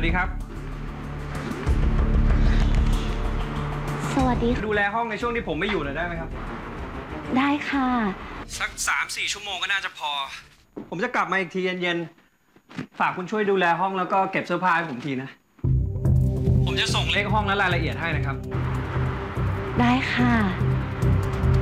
วัสดีครับสวัสดีดูแลห้องในช่วงที่ผมไม่อยู่หน่อยได้ไหมครับได้ค่ะสัก3-4 ชั่วโมงก็น่าจะพอผมจะกลับมาอีกทีเย็นๆฝากคุณช่วยดูแลห้องแล้วก็เก็บเสื้อผ้าให้ผมทีนะผมจะส่งเลขห้องและรายละเอียดให้นะครับได้ค่ะ